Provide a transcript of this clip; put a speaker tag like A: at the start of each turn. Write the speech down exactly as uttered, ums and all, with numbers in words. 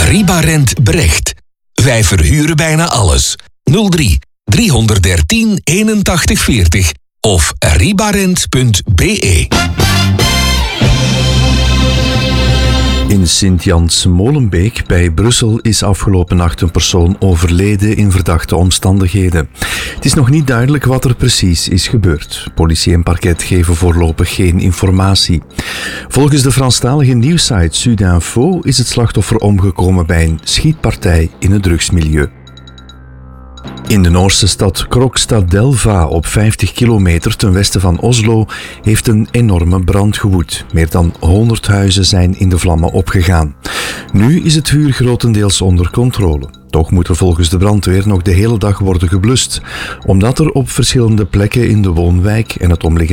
A: Ribarent Brecht. Wij verhuren bijna alles. nul drie driehonderddertien eenentachtig veertig of ribarent punt b e.
B: In Sint-Jans-Molenbeek bij Brussel is afgelopen nacht een persoon overleden in verdachte omstandigheden. Het is nog niet duidelijk wat er precies is gebeurd. Politie en parket geven voorlopig geen informatie. Volgens de Franstalige nieuwssite Sudinfo is het slachtoffer omgekomen bij een schietpartij in het drugsmilieu. In de Noorse stad Krokstad-Delva, op vijftig kilometer ten westen van Oslo, heeft een enorme brand gewoed. Meer dan honderd huizen zijn in de vlammen opgegaan. Nu is het vuur grotendeels onder controle. Toch moet er volgens de brandweer nog de hele dag worden geblust, omdat er op verschillende plekken in de woonwijk en het omliggende